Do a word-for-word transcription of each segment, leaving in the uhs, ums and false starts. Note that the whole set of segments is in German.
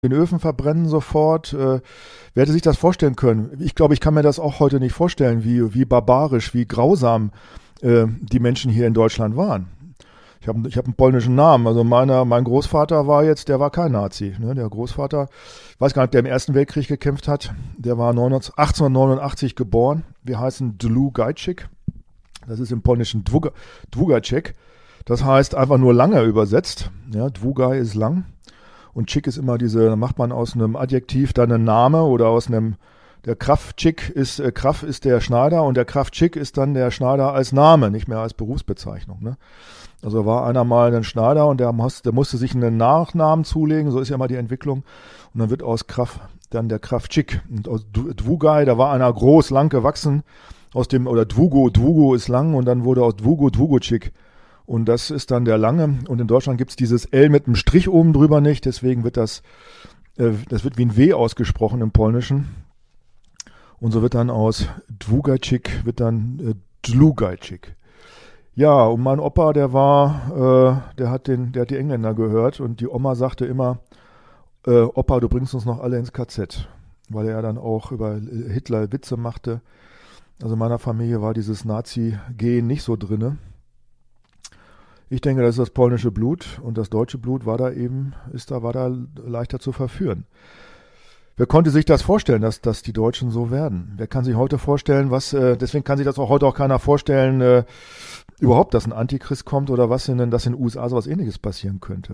den Öfen verbrennen sofort. Äh, wer hätte sich das vorstellen können? Ich glaube, ich kann mir das auch heute nicht vorstellen, wie, wie barbarisch, wie grausam äh, die Menschen hier in Deutschland waren. Ich habe ich hab einen polnischen Namen. Also meiner, mein Großvater war jetzt, der war kein Nazi. Ne? Der Großvater, ich weiß gar nicht, der im Ersten Weltkrieg gekämpft hat, der war achtzehnhundertneunundachtzig geboren. Wir heißen Dlugajczyk. Das ist im polnischen Dwuga, Dwugajczyk. Das heißt einfach nur lange übersetzt. Ja, Dwugaj ist lang. Und Chick ist immer diese, da macht man aus einem Adjektiv dann einen Name oder aus einem, der Kraftchick ist, äh, Kraft ist der Schneider und der Kraftchick ist dann der Schneider als Name, nicht mehr als Berufsbezeichnung. Ne? Also war einer mal ein Schneider und der, muss, der musste sich einen Nachnamen zulegen, so ist ja mal die Entwicklung. Und dann wird aus Kraft dann der Kraftchick. Und aus Dwugaj, da war einer groß, lang gewachsen, aus dem, oder Dwugo, Dwugo ist lang und dann wurde aus Dwugo Dwugajczyk. Und das ist dann der lange. Und in Deutschland gibt es dieses L mit einem Strich oben drüber nicht. Deswegen wird das, äh, das wird wie ein W ausgesprochen im Polnischen. Und so wird dann aus Dwugajczyk, wird dann äh, Dlugajczyk. Ja, und mein Opa, der war, äh, der hat den, der hat die Engländer gehört. Und die Oma sagte immer, äh, Opa, du bringst uns noch alle ins K Z. Weil er dann auch über Hitler Witze machte. Also in meiner Familie war dieses Nazi-Gen nicht so drinne. Ich denke, das ist das polnische Blut und das deutsche Blut war da eben, ist da, war da leichter zu verführen. Wer konnte sich das vorstellen, dass, dass die Deutschen so werden? Wer kann sich heute vorstellen, was, äh, deswegen kann sich das auch heute auch keiner vorstellen, äh, überhaupt, dass ein Antichrist kommt oder was in, dass in den U S A sowas Ähnliches passieren könnte.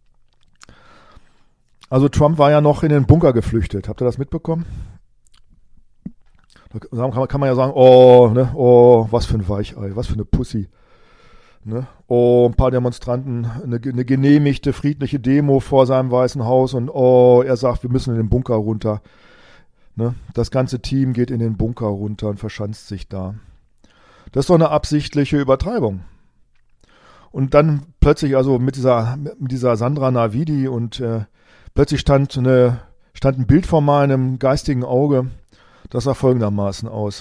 Also Trump war ja noch in den Bunker geflüchtet. Habt ihr das mitbekommen? Da kann man, kann man ja sagen, oh, ne, oh, was für ein Weichei, was für eine Pussy. Ne? Oh, ein paar Demonstranten, eine, eine genehmigte, friedliche Demo vor seinem Weißen Haus und oh, er sagt, wir müssen in den Bunker runter. Ne? Das ganze Team geht in den Bunker runter und verschanzt sich da. Das ist doch eine absichtliche Übertreibung. Und dann plötzlich, also mit dieser, mit dieser Sandra Navidi und äh, plötzlich stand, eine, stand ein Bild vor meinem geistigen Auge, das sah folgendermaßen aus.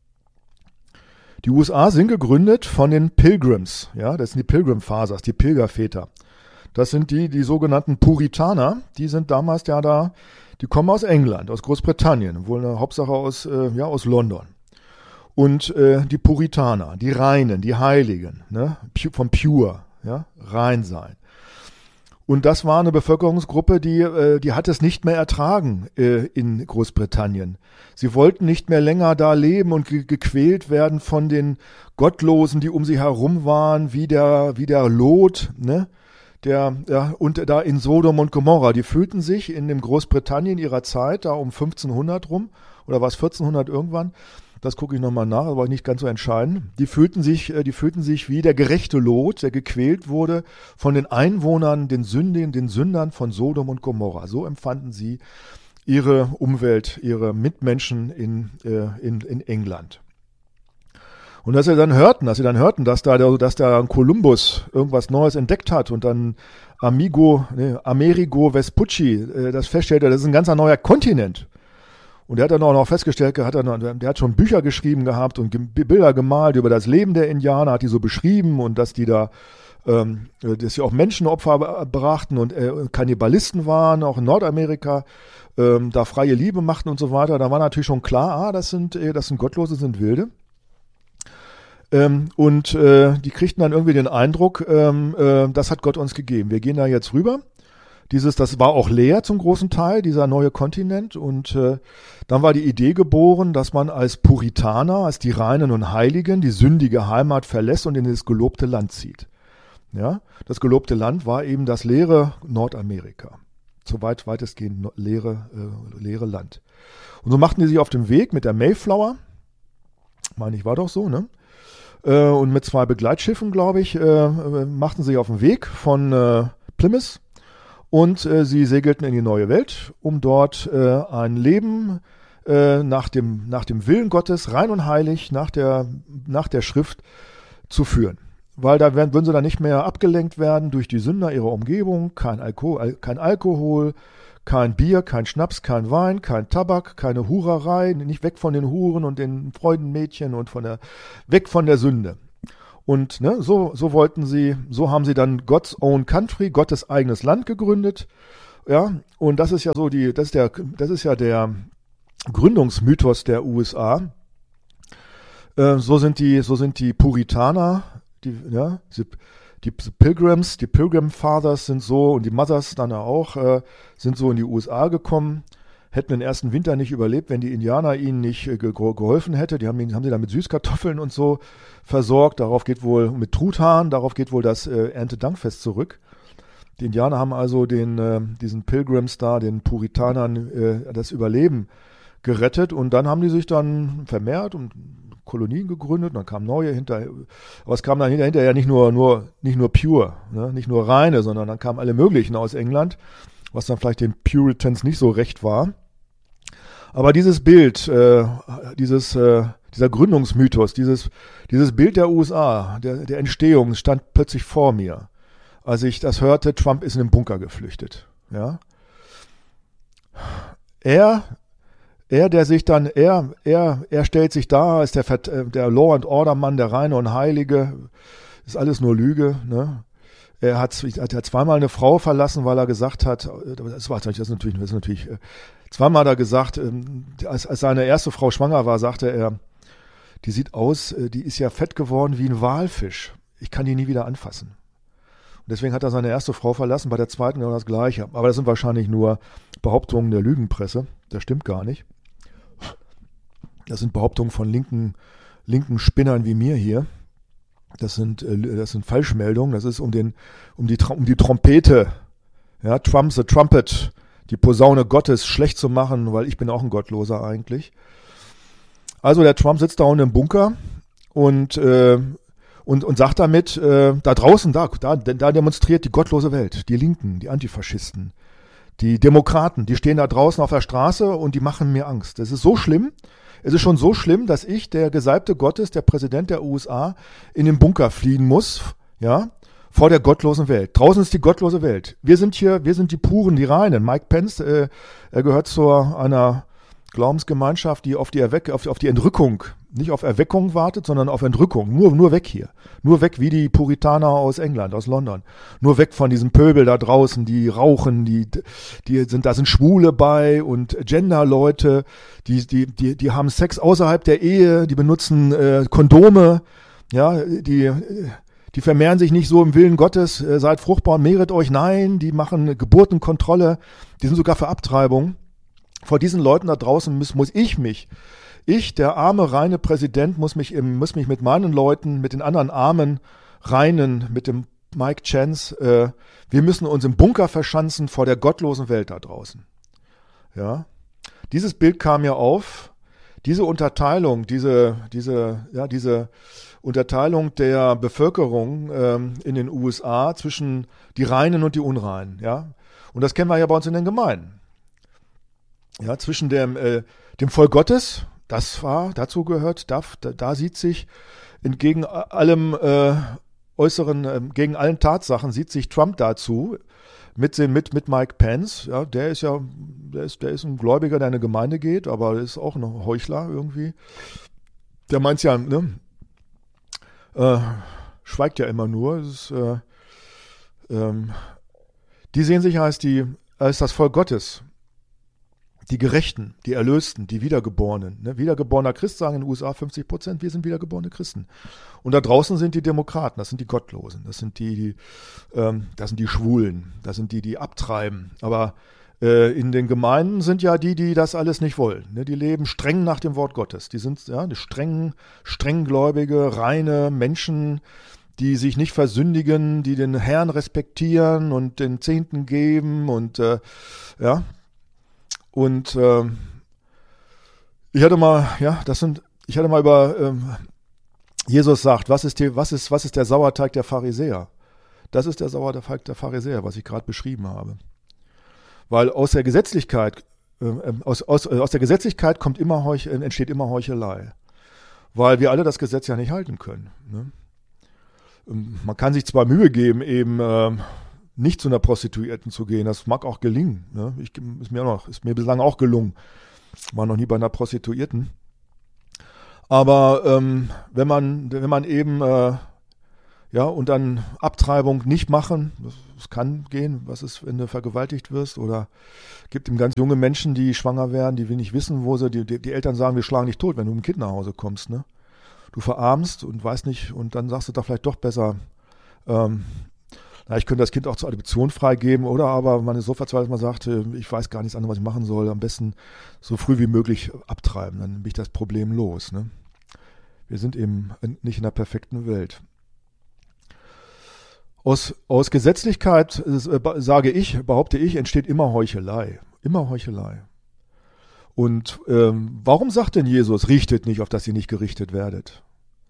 Die U S A sind gegründet von den Pilgrims, ja, das sind die Pilgrim Fathers, die Pilgerväter. Das sind die, die sogenannten Puritaner, die sind damals ja da, die kommen aus England, aus Großbritannien, wohl eine Hauptsache aus, äh, ja, aus London. Und äh, die Puritaner, die Reinen, die Heiligen, ne, vom Pure, ja, rein sein. Und das war eine Bevölkerungsgruppe, die, äh, die hat es nicht mehr ertragen äh, in Großbritannien. Sie wollten nicht mehr länger da leben und ge- gequält werden von den Gottlosen, die um sie herum waren, wie der, wie der Lot, ne? Der, ja, und da in Sodom und Gomorra. Die fühlten sich in dem Großbritannien ihrer Zeit, da um fünfzehnhundert rum, oder war es vierzehnhundert irgendwann, das gucke ich nochmal nach, aber nicht ganz so entscheidend. Die fühlten sich, die fühlten sich wie der gerechte Lot, der gequält wurde von den Einwohnern, den Sündigen, den Sündern von Sodom und Gomorra. So empfanden sie ihre Umwelt, ihre Mitmenschen in, äh, in, in England. Und dass sie dann hörten, dass sie dann hörten, dass da, dass da Kolumbus irgendwas Neues entdeckt hat und dann Amigo, nee, Amerigo Vespucci äh, das feststellte, das ist ein ganz neuer Kontinent. Und der hat dann auch noch festgestellt, hat dann, der hat schon Bücher geschrieben gehabt und Bilder gemalt über das Leben der Indianer, hat die so beschrieben und dass die da, ähm, dass sie auch Menschenopfer brachten und äh, Kannibalisten waren, auch in Nordamerika, ähm, da freie Liebe machten und so weiter. Da war natürlich schon klar, ah, das sind, äh, das sind Gottlose, das sind Wilde. Ähm, und äh, die kriegten dann irgendwie den Eindruck, ähm, äh, das hat Gott uns gegeben. Wir gehen da jetzt rüber. Dieses, das war auch leer zum großen Teil, dieser neue Kontinent. Und äh, dann war die Idee geboren, dass man als Puritaner, als die Reinen und Heiligen, die sündige Heimat verlässt und in das gelobte Land zieht. Ja, das gelobte Land war eben das leere Nordamerika. So weit, weitestgehend leere, äh, leere Land. Und so machten die sich auf den Weg mit der Mayflower. Meine ich, war doch so, ne? Äh, und mit zwei Begleitschiffen, glaube ich, äh, machten sie sich auf den Weg von äh, Plymouth. Und äh, sie segelten in die neue Welt, um dort äh, ein Leben äh, nach dem, nach dem Willen Gottes, rein und heilig, nach der, nach der Schrift zu führen. Weil da werden, würden sie dann nicht mehr abgelenkt werden durch die Sünder ihrer Umgebung, kein Alkohol, kein Alkohol, kein Bier, kein Schnaps, kein Wein, kein Tabak, keine Hurerei, nicht weg von den Huren und den Freudenmädchen und von der, weg von der Sünde. Und ne, so, so wollten sie, so haben sie dann God's Own Country, Gottes eigenes Land gegründet. Ja, und das ist ja so die, das ist der, das ist ja der Gründungsmythos der U S A. Äh, so sind die, so sind die Puritaner, die, ja, die, die Pilgrims, die Pilgrim Fathers sind so und die Mothers dann auch, äh, sind so in die U S A gekommen, hätten den ersten Winter nicht überlebt, wenn die Indianer ihnen nicht äh, ge geholfen hätte. Die haben, haben sie dann mit Süßkartoffeln und so versorgt. Darauf geht wohl, mit Truthahn, darauf geht wohl das äh, Erntedankfest zurück. Die Indianer haben also den, äh, diesen Pilgrims da, den Puritanern, äh, das Überleben gerettet und dann haben die sich dann vermehrt und Kolonien gegründet, dann kamen neue hinterher, aber es kam dann hinterher nicht nur, nur, nicht nur pure, ne? Nicht nur reine, sondern dann kamen alle möglichen aus England, was dann vielleicht den Puritans nicht so recht war. Aber dieses Bild, äh, dieses, äh, dieser Gründungsmythos, dieses, dieses Bild der U S A, der, der Entstehung, stand plötzlich vor mir, als ich das hörte, Trump ist in den Bunker geflüchtet. Ja? Er Er, der sich dann, er, er, er stellt sich da, ist der, der Law and Order Mann, der Reine und Heilige, ist alles nur Lüge, ne? Er hat, hat ja zweimal eine Frau verlassen, weil er gesagt hat, das war das ist natürlich, das ist natürlich, zweimal hat er gesagt, als, als seine erste Frau schwanger war, sagte er, die sieht aus, die ist ja fett geworden wie ein Walfisch. Ich kann die nie wieder anfassen. Und deswegen hat er seine erste Frau verlassen, bei der zweiten genau das Gleiche. Aber das sind wahrscheinlich nur Behauptungen der Lügenpresse. Das stimmt gar nicht. Das sind Behauptungen von linken, linken Spinnern wie mir hier. Das sind, das sind Falschmeldungen. Das ist um, den, um, die, um die Trompete, ja, Trump the Trumpet, die Posaune Gottes schlecht zu machen, weil ich bin auch ein Gottloser eigentlich. Also der Trump sitzt da unten im Bunker und, äh, und, und sagt damit, äh, da draußen, da, da, da demonstriert die gottlose Welt, die Linken, die Antifaschisten, die Demokraten, die stehen da draußen auf der Straße und die machen mir Angst. Das ist so schlimm. Es ist schon so schlimm, dass ich, der Gesalbte Gottes, der Präsident der U S A, in den Bunker fliehen muss, ja, vor der gottlosen Welt. Draußen ist die gottlose Welt. Wir sind hier, wir sind die Puren, die Reinen. Mike Pence, äh, er gehört zu einer Glaubensgemeinschaft, die auf die, Erweck auf, auf die Entrückung, nicht auf Erweckung wartet, sondern auf Entrückung. Nur, nur weg hier. Nur weg wie die Puritaner aus England, aus London. Nur weg von diesem Pöbel da draußen, die rauchen, die, die sind, da sind Schwule bei und Gender-Leute, die, die, die, die haben Sex außerhalb der Ehe, die benutzen äh, Kondome, ja, die, die vermehren sich nicht so im Willen Gottes, äh, seid fruchtbar und mehret euch. Nein, die machen Geburtenkontrolle, die sind sogar für Abtreibung. Vor diesen Leuten da draußen muss, muss ich mich, ich, der arme, reine Präsident, muss mich, im, muss mich mit meinen Leuten, mit den anderen armen, reinen, mit dem Mike Chance, äh, wir müssen uns im Bunker verschanzen vor der gottlosen Welt da draußen. Ja, dieses Bild kam mir auf, diese Unterteilung, diese, diese, ja, diese Unterteilung der Bevölkerung ähm, in den U S A zwischen die Reinen und die Unreinen, ja. Und das kennen wir ja bei uns in den Gemeinden. Ja, zwischen dem, äh, dem Volk Gottes, das war, dazu gehört, da, da sieht sich entgegen allem äh, äußeren, äh, gegen allen Tatsachen sieht sich Trump dazu mit, mit, mit Mike Pence, ja, der ist ja, der ist, der ist ein Gläubiger, der in eine Gemeinde geht, aber ist auch ein Heuchler irgendwie. Der meint ja, ne, äh, schweigt ja immer nur. Das ist, äh, ähm, die sehen sich als die, als das Volk Gottes. Die Gerechten, die Erlösten, die Wiedergeborenen. Ne? Wiedergeborener Christ sagen in den U S A fünfzig Prozent, wir sind wiedergeborene Christen. Und da draußen sind die Demokraten, das sind die Gottlosen, das sind die, die ähm, das sind die Schwulen, das sind die, die abtreiben. Aber äh, in den Gemeinden sind ja die, die das alles nicht wollen. Ne? Die leben streng nach dem Wort Gottes. Die sind ja die strengen, strenggläubige, reine Menschen, die sich nicht versündigen, die den Herrn respektieren und den Zehnten geben und äh, ja. Und äh, ich hatte mal, ja, das sind, ich hatte mal über ähm, Jesus sagt, was ist, die, was, ist, was ist der Sauerteig der Pharisäer? Das ist der Sauerteig der Pharisäer, was ich gerade beschrieben habe. Weil aus der Gesetzlichkeit, äh, aus, aus, aus der Gesetzlichkeit kommt immer Heuch, entsteht immer Heuchelei. Weil wir alle das Gesetz ja nicht halten können. Ne? Man kann sich zwar Mühe geben, eben äh, nicht zu einer Prostituierten zu gehen, das mag auch gelingen. Ne? Ich, ist, mir auch noch, ist mir bislang auch gelungen. War noch nie bei einer Prostituierten. Aber ähm, wenn man, wenn man eben äh, Ja, und dann Abtreibung nicht machen. Das, das kann gehen. Was ist, wenn du vergewaltigt wirst? Oder gibt ihm ganz junge Menschen, die schwanger werden, die nicht wissen, wo sie, die, die, die Eltern sagen, wir schlagen dich tot, wenn du mit dem Kind nach Hause kommst. Ne? Du verarmst und weißt nicht, und dann sagst du da vielleicht doch besser, ähm, na, ich könnte das Kind auch zur Adoption freigeben, oder aber man ist so verzweifelt, dass man sagt, äh, ich weiß gar nichts anderes, was ich machen soll, am besten so früh wie möglich abtreiben, dann bin ich das Problem los. Ne? Wir sind eben nicht in der perfekten Welt. Aus, aus Gesetzlichkeit, äh, sage ich, behaupte ich, entsteht immer Heuchelei. Immer Heuchelei. Und ähm, warum sagt denn Jesus, richtet nicht, auf dass ihr nicht gerichtet werdet?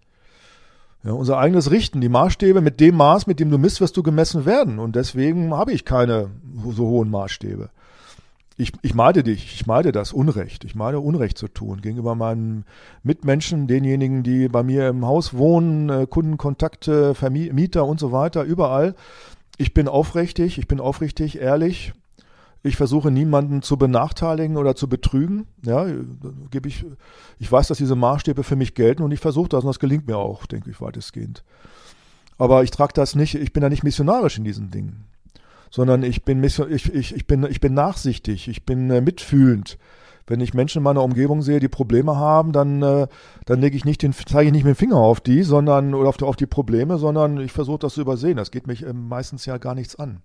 Ja, unser eigenes Richten, die Maßstäbe, mit dem Maß, mit dem du misst, wirst du gemessen werden. Und deswegen habe ich keine so hohen Maßstäbe. Ich, ich meide dich, ich meide das Unrecht. Ich meide Unrecht zu tun gegenüber meinen Mitmenschen, denjenigen, die bei mir im Haus wohnen, äh, Kundenkontakte, Vermieter und so weiter, überall. Ich bin aufrichtig, ich bin aufrichtig, ehrlich. Ich versuche niemanden zu benachteiligen oder zu betrügen. Ja, gebe ich, ich weiß, dass diese Maßstäbe für mich gelten und ich versuche das und das gelingt mir auch, denke ich, weitestgehend. Aber ich trage das nicht, ich bin da nicht missionarisch in diesen Dingen. Sondern ich bin, ich, ich, ich bin, ich bin nachsichtig, ich bin äh, mitfühlend. Wenn ich Menschen in meiner Umgebung sehe, die Probleme haben, dann, äh, dann lege ich nicht den, zeige ich nicht mit dem Finger auf die, sondern oder auf die, auf die Probleme, sondern ich versuche das zu übersehen. Das geht mich äh, meistens ja gar nichts an.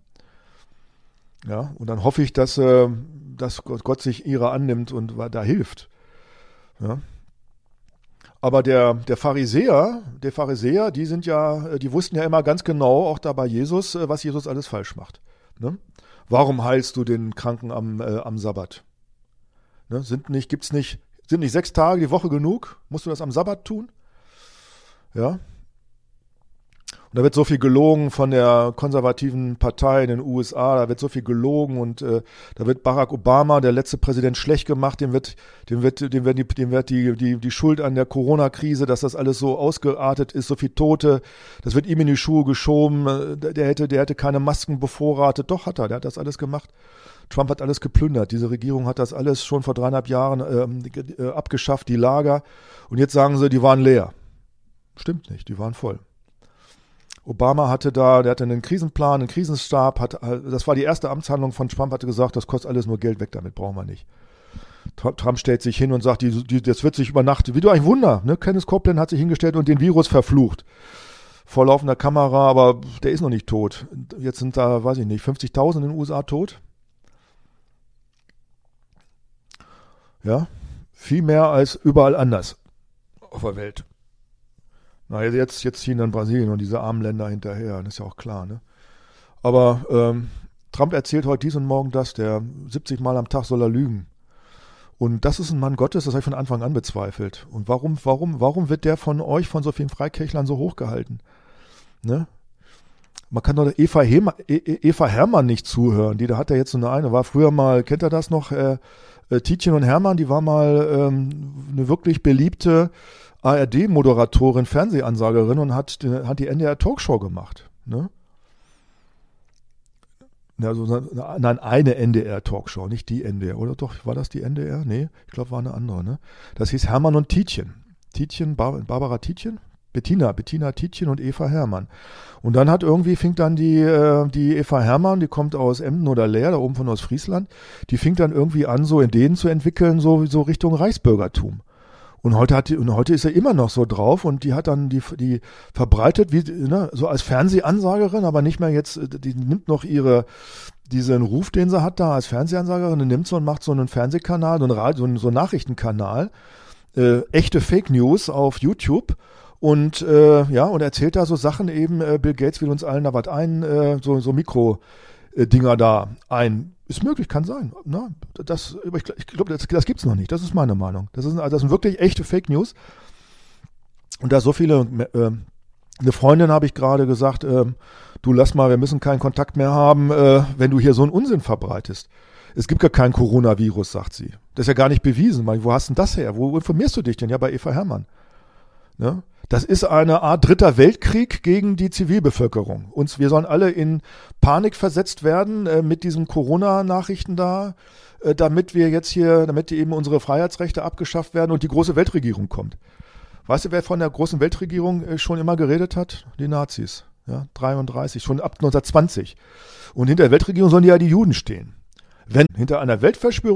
Ja, und dann hoffe ich, dass, äh, dass Gott sich ihrer annimmt und da hilft. Ja. Aber der, der Pharisäer, der Pharisäer, die sind ja, die wussten ja immer ganz genau, auch da bei Jesus, was Jesus alles falsch macht. Ne? Warum heilst du den Kranken am, äh, am Sabbat? Ne? Sind nicht, gibt's nicht, sind nicht sechs Tage die Woche genug? Musst du das am Sabbat tun? Ja. Und da wird so viel gelogen von der konservativen Partei in den U S A, da wird so viel gelogen und äh, da wird Barack Obama, der letzte Präsident, schlecht gemacht, dem wird, dem wird, dem wird, die, dem wird die, die, die Schuld an der Corona-Krise, dass das alles so ausgeartet ist, so viel Tote, das wird ihm in die Schuhe geschoben, der hätte, der hätte keine Masken bevorratet, doch hat er, der hat das alles gemacht. Trump hat alles geplündert, diese Regierung hat das alles schon vor dreieinhalb Jahren äh, abgeschafft, die Lager, und jetzt sagen sie, die waren leer. Stimmt nicht, die waren voll. Obama hatte da, der hatte einen Krisenplan, einen Krisenstab, hat, das war die erste Amtshandlung von Trump, hatte gesagt, das kostet alles nur Geld, weg damit, brauchen wir nicht. Trump stellt sich hin und sagt, die, die, das wird sich über Nacht, wie du ein Wunder, ne? Kenneth Copeland hat sich hingestellt und den Virus verflucht. Vor laufender Kamera, aber der ist noch nicht tot. Jetzt sind da, weiß ich nicht, fünfzigtausend in den U S A tot. Ja, viel mehr als überall anders auf der Welt. Na, jetzt, jetzt ziehen dann Brasilien und diese armen Länder hinterher, das ist ja auch klar, ne? Aber ähm, Trump erzählt heute dies und morgen das, der siebzig Mal am Tag soll er lügen. Und das ist ein Mann Gottes, das habe ich von Anfang an bezweifelt. Und warum, warum, warum wird der von euch, von so vielen Freikirchlern so hochgehalten? Ne? Man kann doch Eva, Hema, Eva Hermann nicht zuhören, die da hat er jetzt so eine eine, war früher mal, kennt ihr das noch, äh, äh, Tietjen und Hermann, die war mal ähm, eine wirklich beliebte A R D-Moderatorin, Fernsehansagerin und hat, hat die N D R-Talkshow gemacht. Ne? Also, nein, eine N D R-Talkshow, nicht die N D R. Oder doch, war das die N D R? Nee, ich glaube, war eine andere. Ne? Das hieß Hermann und Tietjen. Tietjen, Bar- Barbara Tietjen? Bettina, Bettina Tietjen und Eva Hermann. Und dann hat irgendwie, fing dann die, äh, die Eva Hermann, die kommt aus Emden oder Leer, da oben von Ostfriesland, die fing dann irgendwie an, so Ideen zu entwickeln, so, so Richtung Reichsbürgertum. Und heute hat die, und heute ist er immer noch so drauf und die hat dann die, die verbreitet, wie, ne, so als Fernsehansagerin, aber nicht mehr jetzt, die nimmt noch ihre, diesen Ruf, den sie hat da als Fernsehansagerin, die nimmt so und macht so einen Fernsehkanal, so einen, Radio, so einen, so einen Nachrichtenkanal, äh, echte Fake News auf YouTube und, äh, ja, und erzählt da so Sachen eben, äh, Bill Gates will uns allen da was ein, äh, so, so Mikro-Dinger da ein. Ist möglich, kann sein. Ne? Das, ich ich glaube, das, das gibt es noch nicht. Das ist meine Meinung. Das, ist, das sind wirklich echte Fake News. Und da so viele, äh, eine Freundin habe ich gerade gesagt, äh, du lass mal, wir müssen keinen Kontakt mehr haben, äh, wenn du hier so einen Unsinn verbreitest. Es gibt gar kein Coronavirus, sagt sie. Das ist ja gar nicht bewiesen. Wo hast denn das her? Wo informierst du dich denn? Ja, bei Eva Hermann. Ne? Das ist eine Art dritter Weltkrieg gegen die Zivilbevölkerung. Uns, wir sollen alle in Panik versetzt werden äh, mit diesen Corona-Nachrichten da, äh, damit wir jetzt hier, damit eben unsere Freiheitsrechte abgeschafft werden und die große Weltregierung kommt. Weißt du, wer von der großen Weltregierung äh, schon immer geredet hat? Die Nazis. Ja, dreiunddreißig, schon ab neunzehnhundertzwanzig. Und hinter der Weltregierung sollen ja die Juden stehen. Wenn hinter einer Weltverschwörung